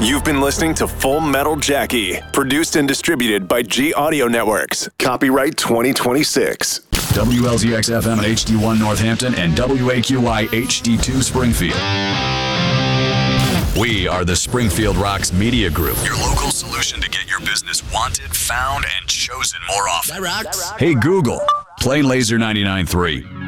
You've been listening to Full Metal Jackie, produced and distributed by G Audio Networks. Copyright 2026. WLZX-FM at HD1 Northampton and WAQY HD2 Springfield. We are the Springfield Rocks Media Group, your local solution to get your business wanted, found, and chosen more often. That rocks. Hey, Google, play Laser 99.3.